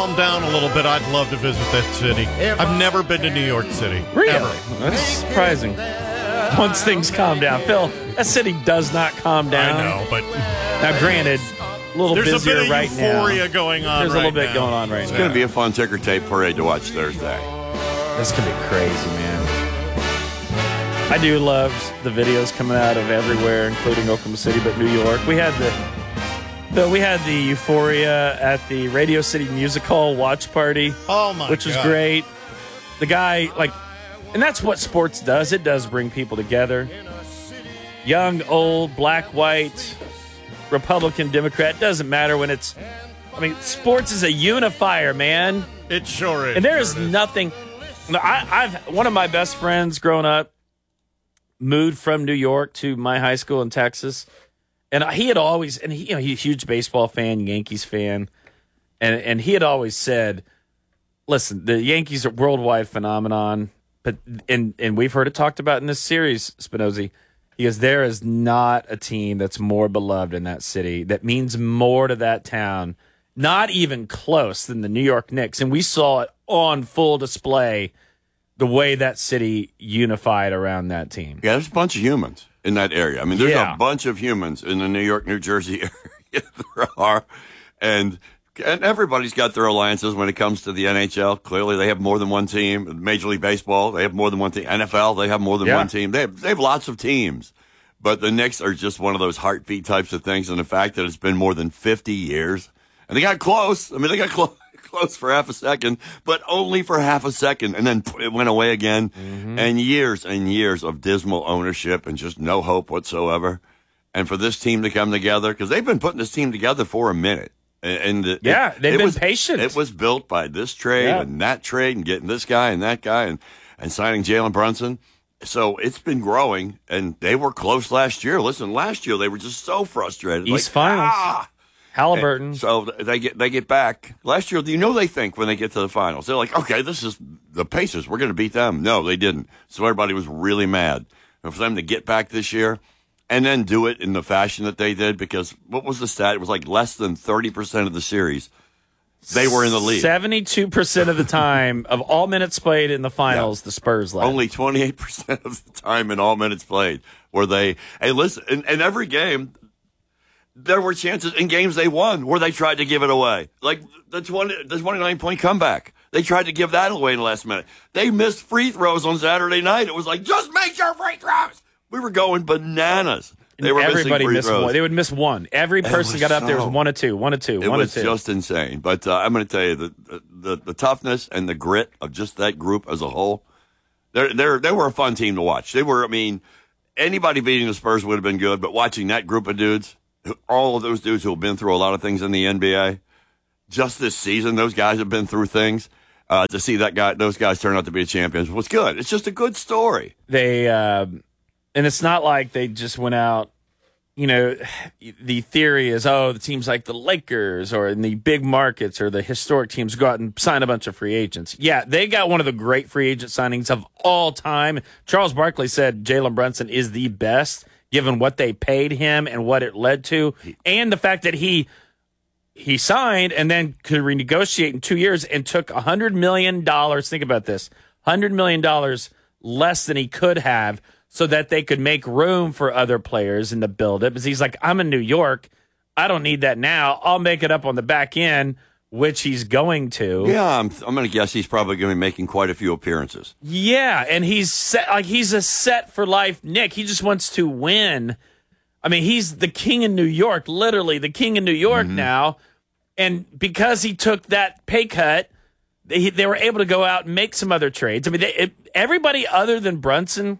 calm down a little bit, I'd love to visit that city. I've never been to New York City. Really? Ever. That's surprising. Once things calm down. Phil, that city does not calm down. I know, but now, granted, a little there's busier a bit of right euphoria now. going on. There's a little bit going on right It's now. going to be a fun ticker tape parade to watch Thursday. This could be crazy, man. I do love the videos coming out of everywhere, including Oklahoma City, but New York. We had the euphoria at the Radio City Music Hall watch party. Oh my which was God. great. The guy, and that's what sports does. It does bring people together. Young, old, black, white, Republican, Democrat. Doesn't matter when it's. I mean, sports is a unifier, man. It sure is. And there is nothing. I've one of my best friends growing up moved from New York to my high school in Texas, and he had always, and he's a huge baseball fan, Yankees fan, and he had always said, "Listen, the Yankees are a worldwide phenomenon, but and we've heard it talked about in this series, Spinozzi." He goes, "There is not a team that's more beloved in that city that means more to that town." Not even close than the New York Knicks. And we saw it on full display, the way that city unified around that team. Yeah, there's a bunch of humans in that area. I mean, there's Yeah. a bunch of humans in the New York, New Jersey area. There are. And everybody's got their alliances when it comes to the NHL. Clearly, they have more than one team. Major League Baseball, they have more than one team. NFL, they have more than one team. They have lots of teams. But the Knicks are just one of those heartbeat types of things. And the fact that it's been more than 50 years. And they got close. I mean, they got close for half a second, but only for half a second. And then it went away again. Mm-hmm. And years of dismal ownership and just no hope whatsoever. And for this team to come together, because they've been putting this team together for a minute. And they've been patient. It was built by this trade and that trade and getting this guy and that guy and signing Jalen Brunson. So it's been growing, and they were close last year. Listen, last year they were just so frustrated. East Finals. Halliburton. So they get back. Last year, they think when they get to the finals, they're like, okay, this is the Pacers. We're going to beat them. No, they didn't. So everybody was really mad. And for them to get back this year and then do it in the fashion that they did, because what was the stat? It was like less than 30% of the series they were in the lead. 72% of the time of all minutes played in the finals, the Spurs led. Only 28% of the time in all minutes played were they. Hey, listen, in every game, there were chances in games they won where they tried to give it away. Like the 29-point comeback. They tried to give that away in the last minute. They missed free throws on Saturday night. It was like, just make your free throws. We were going bananas. They were Everybody missing free missed throws. one. They would miss one. Every person got up there was 1 of 2, 1 of 2, 1 of 2. It was just insane. But I'm going to tell you, the toughness and the grit of just that group as a whole, they were a fun team to watch. They were, I mean, anybody beating the Spurs would have been good, but watching that group of dudes, all of those dudes who have been through a lot of things in the NBA, just this season, those guys have been through things. To see those guys turn out to be champions was good. It's just a good story. They, and it's not like they just went out. The theory is, the teams like the Lakers or in the big markets or the historic teams go out and sign a bunch of free agents. Yeah, they got one of the great free agent signings of all time. Charles Barkley said Jalen Brunson is the best, given what they paid him and what it led to, and the fact that he signed and then could renegotiate in 2 years and took $100 million. Think about this, $100 million less than he could have, so that they could make room for other players and to build it. Because he's like, I'm in New York. I don't need that now. I'll make it up on the back end, which he's going to. Yeah, I'm going to guess he's probably going to be making quite a few appearances. Yeah, and he's set, he's a set for life Nick. He just wants to win. I mean, he's the king in New York, literally the king in New York now. And because he took that pay cut, they were able to go out and make some other trades. I mean, everybody other than Brunson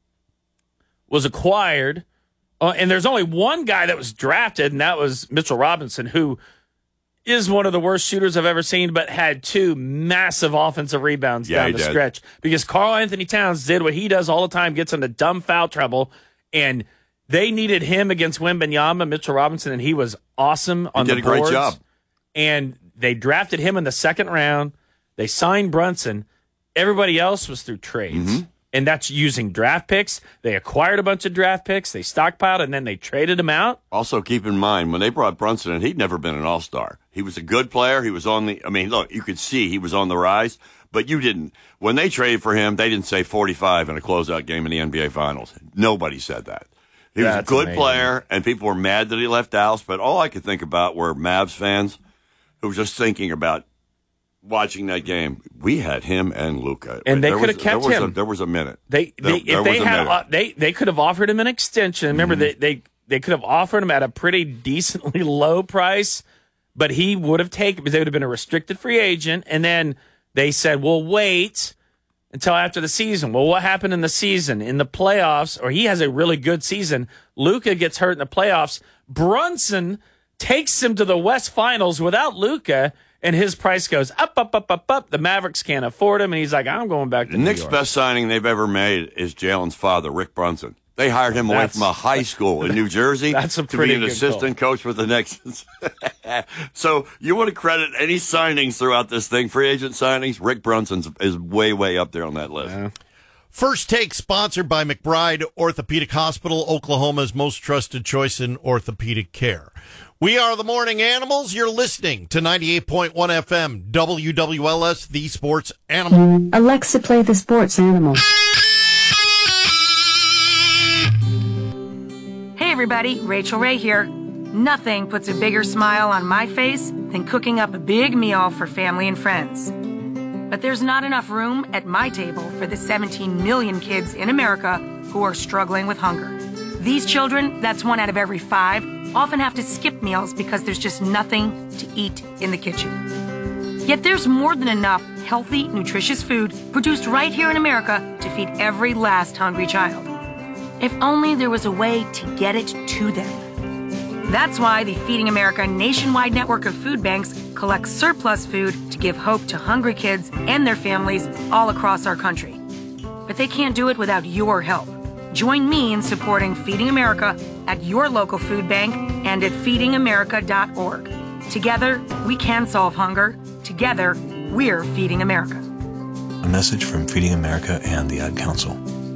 was acquired, and there's only one guy that was drafted, and that was Mitchell Robinson, who is one of the worst shooters I've ever seen, but had 2 massive offensive rebounds down the stretch. Because Karl Anthony Towns did what he does all the time, gets into dumb foul trouble, and they needed him against Wembanyama, Mitchell Robinson, and he was awesome on the boards. He did a great job. And they drafted him in the second round. They signed Brunson. Everybody else was through trades. And that's using draft picks. They acquired a bunch of draft picks. They stockpiled, and then they traded them out. Also, keep in mind, when they brought Brunson in, he'd never been an all-star. He was a good player. He was look, you could see he was on the rise, but you didn't. When they traded for him, they didn't say 45 in a closeout game in the NBA Finals. Nobody said that. He was a good player, and people were mad that he left Dallas, but all I could think about were Mavs fans who were just thinking about watching that game. We had him and Luka, and they could have kept him. There was a minute. They could have offered him an extension. Remember, they could have offered him at a pretty decently low price, but he would have taken, because they would have been a restricted free agent. And then they said, "We'll wait until after the season." Well, what happened in the season? In the playoffs, or he has a really good season. Luka gets hurt in the playoffs. Brunson takes him to the West Finals without Luka. And his price goes up. The Mavericks can't afford him, and he's like, "I'm going back to New York." Nick's best signing they've ever made is Jalen's father, Rick Brunson. They hired him away from a high school in New Jersey to be an assistant coach with the Knicks. So you want to credit any signings throughout this thing, free agent signings, Rick Brunson is way, way up there on that list. Yeah. First Take, sponsored by McBride Orthopedic Hospital, Oklahoma's most trusted choice in orthopedic care. We are the Morning Animals. You're listening to 98.1 FM, WWLS, the Sports Animal. Alexa, play the Sports Animal. Hey everybody, Rachel Ray here. Nothing puts a bigger smile on my face than cooking up a big meal for family and friends. But there's not enough room at my table for the 17 million kids in America who are struggling with hunger. These children, that's 1 out of every 5, often have to skip meals because there's just nothing to eat in the kitchen. Yet there's more than enough healthy, nutritious food produced right here in America to feed every last hungry child. If only there was a way to get it to them. That's why the Feeding America nationwide network of food banks collects surplus food to give hope to hungry kids and their families all across our country. But they can't do it without your help. Join me in supporting Feeding America at your local food bank and at feedingamerica.org. Together, we can solve hunger. Together, we're Feeding America. A message from Feeding America and the Ad Council.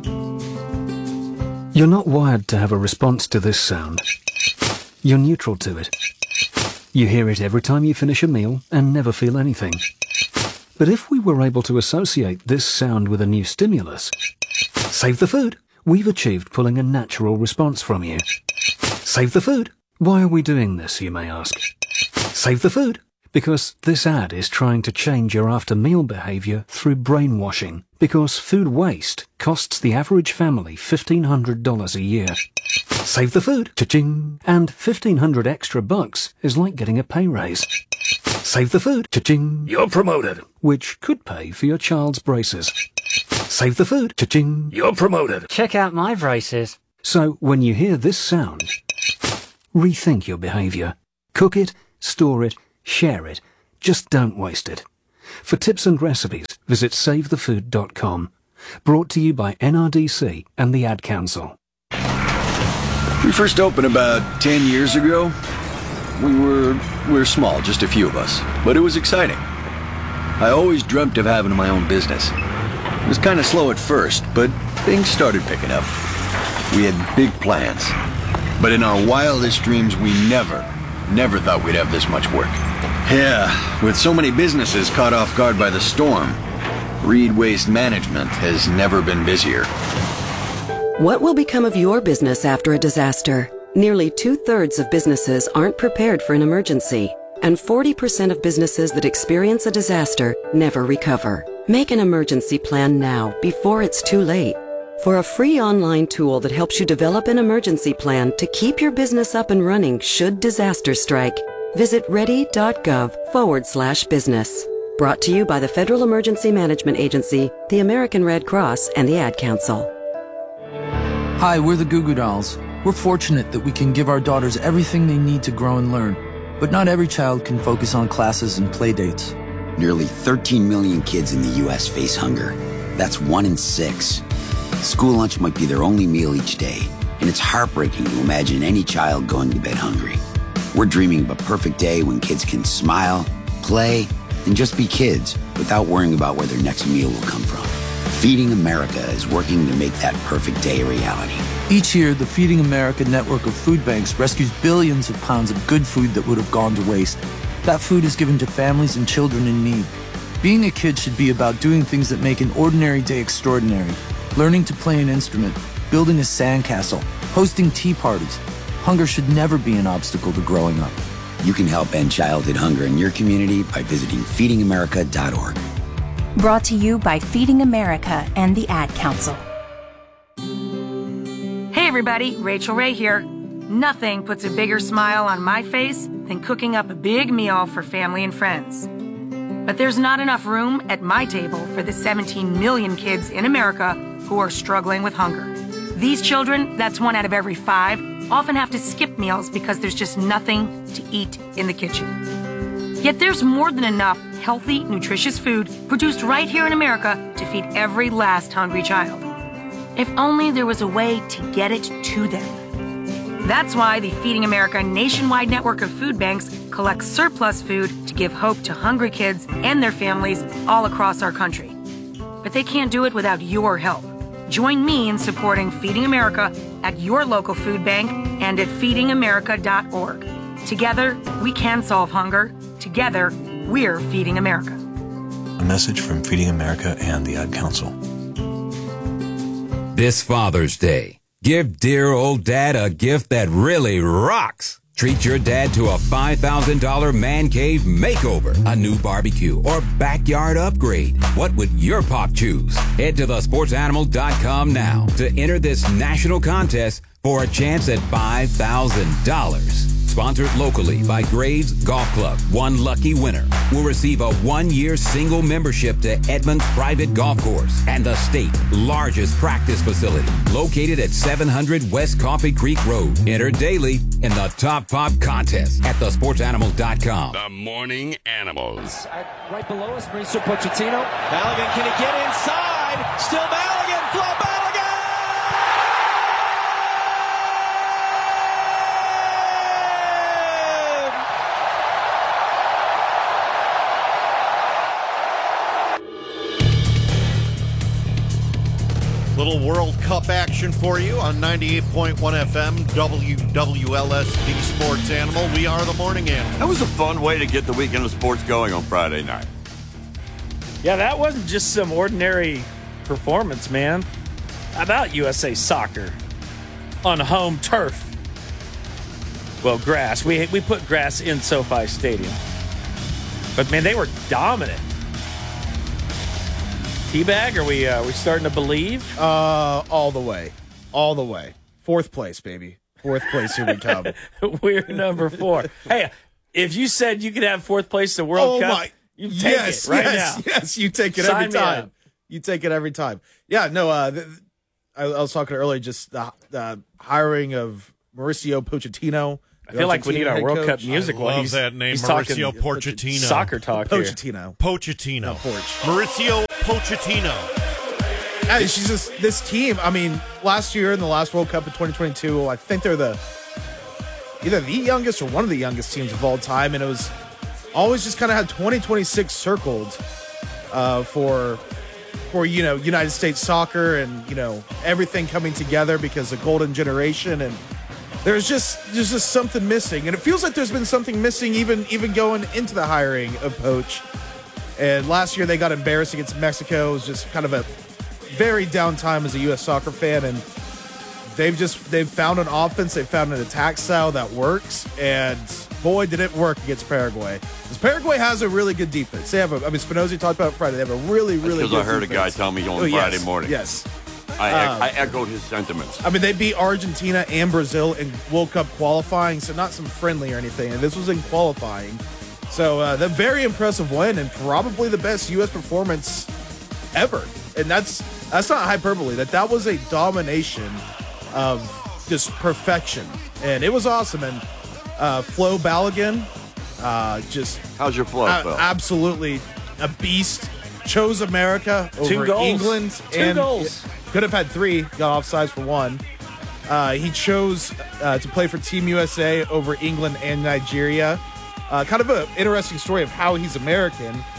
You're not wired to have a response to this sound. You're neutral to it. You hear it every time you finish a meal and never feel anything. But if we were able to associate this sound with a new stimulus, save the food, we've achieved pulling a natural response from you. Save the food. Why are we doing this, you may ask? Save the food. Because this ad is trying to change your after-meal behavior through brainwashing. Because food waste costs the average family $1,500 a year. Save the food. Cha-ching. And $1,500 extra bucks is like getting a pay raise. Save the food. Cha-ching. You're promoted. Which could pay for your child's braces. Save the food. Cha-ching. You're promoted. Check out my braces. So when you hear this sound, rethink your behavior. Cook it, store it, share it. Just don't waste it. For tips and recipes, visit SaveTheFood.com. Brought to you by NRDC and the Ad Council. We first opened about 10 years ago. We were small, just a few of us, but it was exciting. I always dreamt of having my own business. It was kind of slow at first, but things started picking up. We had big plans. But in our wildest dreams, we never thought we'd have this much work. Yeah, with so many businesses caught off guard by the storm, Reed Waste Management has never been busier. What will become of your business after a disaster? Nearly 2/3 of businesses aren't prepared for an emergency, and 40% of businesses that experience a disaster never recover. Make an emergency plan now, before it's too late. For a free online tool that helps you develop an emergency plan to keep your business up and running should disaster strike, visit ready.gov/business. Brought to you by the Federal Emergency Management Agency, the American Red Cross, and the Ad Council. Hi, we're the Goo Goo Dolls. We're fortunate that we can give our daughters everything they need to grow and learn. But not every child can focus on classes and play dates. Nearly 13 million kids in the U.S. face hunger. That's 1 in 6. School lunch might be their only meal each day, and it's heartbreaking to imagine any child going to bed hungry. We're dreaming of a perfect day when kids can smile, play, and just be kids without worrying about where their next meal will come from. Feeding America is working to make that perfect day a reality. Each year, the Feeding America network of food banks rescues billions of pounds of good food that would have gone to waste. That food is given to families and children in need. Being a kid should be about doing things that make an ordinary day extraordinary. Learning to play an instrument, building a sandcastle, hosting tea parties. Hunger should never be an obstacle to growing up. You can help end childhood hunger in your community by visiting feedingamerica.org. Brought to you by Feeding America and the Ad Council. Hey everybody, Rachel Ray here. Nothing puts a bigger smile on my face than cooking up a big meal for family and friends. But there's not enough room at my table for the 17 million kids in America who are struggling with hunger. These children, that's 1 out of every 5, often have to skip meals because there's just nothing to eat in the kitchen. Yet there's more than enough healthy, nutritious food produced right here in America to feed every last hungry child. If only there was a way to get it to them. That's why the Feeding America nationwide network of food banks collects surplus food to give hope to hungry kids and their families all across our country. But they can't do it without your help. Join me in supporting Feeding America at your local food bank and at feedingamerica.org. Together, we can solve hunger. Together, we're Feeding America. A message from Feeding America and the Ad Council. This Father's Day, give dear old dad a gift that really rocks. Treat your dad to a $5,000 man cave makeover, a new barbecue, or backyard upgrade. What would your pop choose? Head to thesportsanimal.com now to enter this national contest for a chance at $5,000. Sponsored locally by Graves Golf Club. One lucky winner will receive a 1-year single membership to Edmonds Private Golf Course and the state's largest practice facility, located at 700 West Coffee Creek Road. Enter daily in the Top Pop Contest at thesportsanimal.com. The Morning Animals. Right below us, Mauricio Pochettino. Balogun, can he get inside? Still Balogun, Flo Balogun! Little World Cup action for you on 98.1 FM, WWLS, the Sports Animal. We are the Morning Animal. That was a fun way to get the weekend of sports going on Friday night. Yeah, that wasn't just some ordinary performance, man. How about USA Soccer on home turf? Well, grass. We put grass in SoFi Stadium. But, man, they were dominant. Teabag, are we starting to believe? All the way. 4th place, baby. 4th place, here we come. We're number 4. Hey, if you said you could have 4th place at World Cup, you take it right now. Yes, you take it every time. You take it every time. Yeah, no, I was talking earlier, just the hiring of Mauricio Pochettino. I feel like we need our World Cup music. I love that name, Mauricio Pochettino. Soccer talk Pochettino. Pochettino. Mauricio Pochettino. Hey, she's just this team. I mean, last year in the last World Cup in 2022, I think they're either the youngest or one of the youngest teams of all time, and it was always just kind of had 2026 circled for United States soccer and everything coming together because the golden generation, and there's just something missing, and it feels like there's been something missing even going into the hiring of Poch. And last year they got embarrassed against Mexico. It was just kind of a very down time as a U.S. soccer fan, and they've found an offense, they've found an attack style that works, and boy, did it work against Paraguay. Because Paraguay has a really good defense. They have Spinozzi talked about it Friday. They have a really good defense. Because I heard a guy tell me on Friday morning. Yes. I echoed his sentiments. I mean, they beat Argentina and Brazil in World Cup qualifying, so not some friendly or anything. And this was in qualifying. So the very impressive win and probably the best U.S. performance ever. And that's not hyperbole. That was a domination of just perfection. And it was awesome. And Flo Balogun, how's your Flo, Phil? Absolutely a beast. Chose America over 2 goals. England. Two goals. Could have had 3. Got offsides for 1. He chose to play for Team USA over England and Nigeria. Kind of an interesting story of how he's American.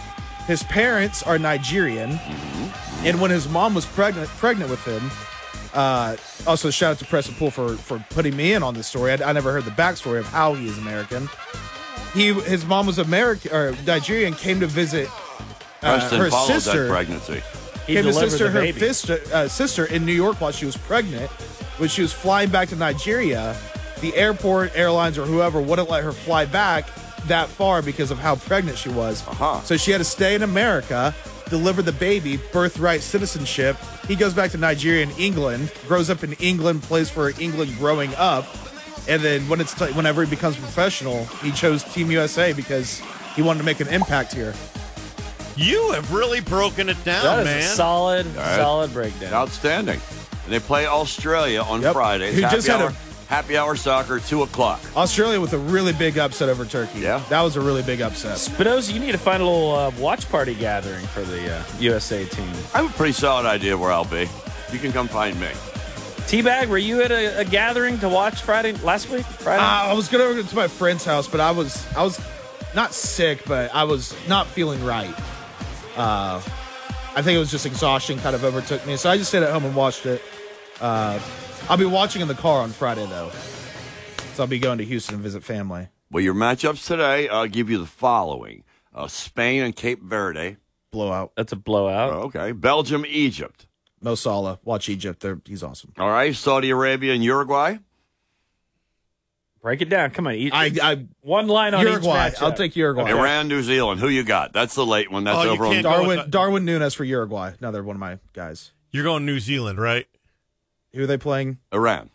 His parents are Nigerian, and when his mom was pregnant with him, also shout out to Preston Poole for putting me in on this story. I never heard the backstory of how he is American. His mom was Nigerian, came to visit her sister. That pregnancy. Came to sister her sister in New York while she was pregnant. When she was flying back to Nigeria, the airport, airlines, or whoever wouldn't let her fly back that far because of how pregnant she was. So she had to stay in America, deliver the baby, birthright citizenship. He goes back to Nigeria and England, grows up in England, plays for England growing up. And then whenever he becomes professional, he chose Team USA because he wanted to make an impact here. You have really broken it down, that is man. A solid breakdown. Outstanding. And they play Australia on Friday. Who just had happy hour soccer, 2:00. Australia with a really big upset over Turkey. Yeah. That was a really big upset. Spinoza, you need to find a little watch party gathering for the USA team. I have a pretty solid idea of where I'll be. You can come find me. Teabag, were you at a gathering to watch last week? Friday? I was going to go to my friend's house, but I was not sick, but I was not feeling right. I think it was just exhaustion kind of overtook me. So I just stayed at home and watched it. I'll be watching in the car on Friday, though. So I'll be going to Houston and visit family. Well, your matchups today, I'll give you the following. Spain and Cape Verde. Blowout. That's a blowout. Okay. Belgium, Egypt. Mo Salah. Watch Egypt. He's awesome. All right. Saudi Arabia and Uruguay. Break it down. Come on. I one line on Uruguay. each matchup. I'll take Uruguay. Iran, New Zealand. Who you got? That's the late one. That's over on Darwin Núñez for Uruguay. Another one of my guys. You're going New Zealand, right? Who are they playing? Iran.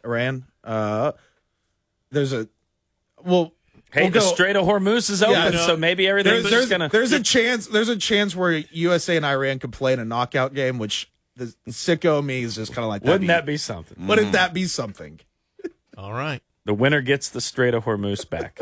There's a Hey, the Strait of Hormuz is open, so maybe everything's just gonna. There's a chance where USA and Iran could play in a knockout game, which the sicko me is just kind of like. Wouldn't that be something? Wouldn't that be something? All right. The winner gets the Strait of Hormuz back.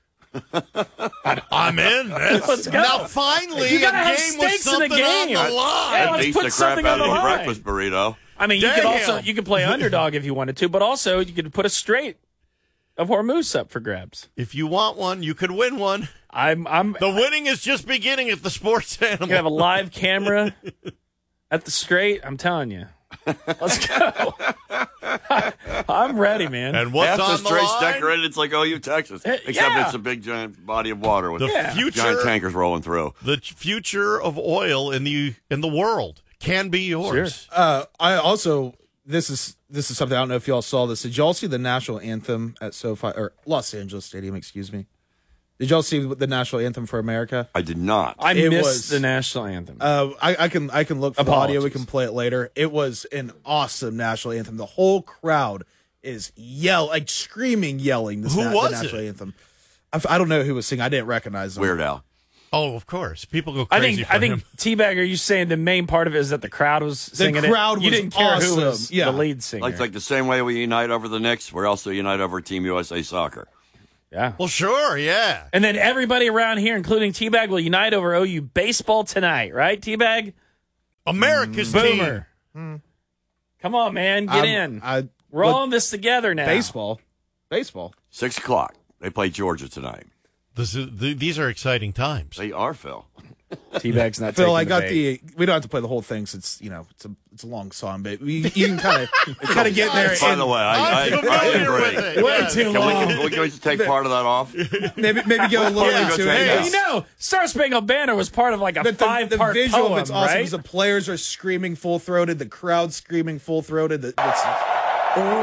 I'm in. Let's go. Now, finally, you gotta a have game with stakes in the something game. on the line. Yeah, That let's beats put the crap something out on of the your line. breakfast burrito. I mean, you could play underdog if you wanted to, but also you could put a Strait of Hormuz up for grabs. If you want one, you could win one. The winning is just beginning at the Sports Animal. You have a live camera at the Strait. I'm telling you. Let's go. I'm ready, man. And what's Half on the the Straits line? decorated. It's like OU, Texas. Except yeah. it's a big, giant body of water with future, giant tankers rolling through. The future of oil in the world can be yours. Sure. I also this is something I don't know if y'all saw this. Did y'all see the national anthem at SoFi or Los Angeles Stadium? Excuse me. Did y'all see the national anthem for America? I did not. I missed the national anthem. I can look for the audio. We can play it later. It was an awesome national anthem. The whole crowd is screaming, yelling. The national anthem. I don't know who was singing. I didn't recognize them. Weird Al. Oh, of course. People go crazy I think Teabag, are you saying the main part of it is that the crowd was singing the crowd it? You was didn't care awesome. who was the lead singer. Like the same way we unite over the Knicks, we also unite over Team USA Soccer. Yeah. Well, sure, yeah. And then everybody around here, including Teabag, will unite over OU baseball tonight, right, Teabag? America's Boomer. team. Come on, man. Get in. We're all in this together now. Baseball. 6 o'clock. They play Georgia tonight. These are exciting times. They are, Phil. Teabag's not Phil, taking I got the bait. we don't have to play the whole thing since, it's a long song, but you can kind of get there. By the way, I agree. With it. Way too long. Can we just take part of that off? Maybe go a little into it. Hey, Star Spangled Banner was part of like a But the 5-part visual poem, of it's awesome right? because the players are screaming full-throated, the crowd screaming full-throated.